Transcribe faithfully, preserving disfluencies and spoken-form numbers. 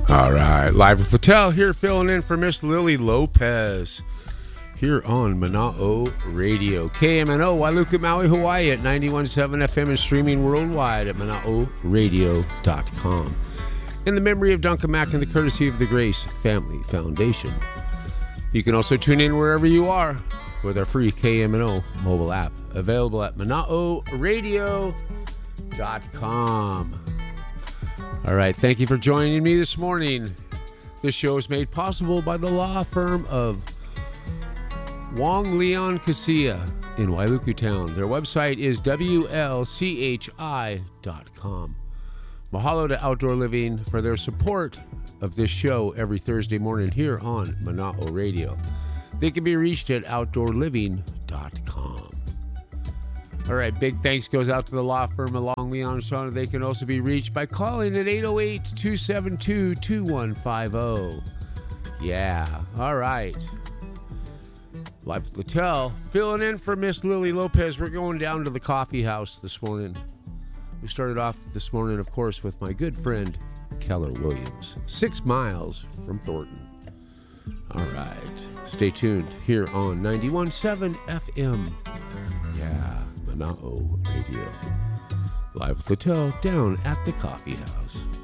All right, live with Littell here, filling in for Miss Lily Lopez here on Mana'o Radio. K M N O, Wailuku, Maui, Hawaii at ninety-one point seven F M and streaming worldwide at mana'o radio dot com. In the memory of Duncan Mack and the courtesy of the Grace Family Foundation. You can also tune in wherever you are with our free K M N O mobile app, available at mana'o radio dot com. All right, thank you for joining me this morning. This show is made possible by the law firm of Wong Leon Casilla in Wailuku Town. Their website is W L C H I dot com. Mahalo to Outdoor Living for their support of this show every Thursday morning here on Mana'o Radio. They can be reached at outdoor living dot com. All right, big thanks goes out to the law firm of Long Leon Shauna. They can also be reached by calling at eight oh eight, two seven two, two one five oh. Yeah, all right. Live with Littell, filling in for Miss Lily Lopez. We're going down to the coffee house this morning. We started off this morning, of course, with my good friend, Keller Williams, six miles from Thornton. All right, stay tuned here on ninety-one point seven F M. Yeah. Mana'o Radio. Live with Littell down at the coffee house.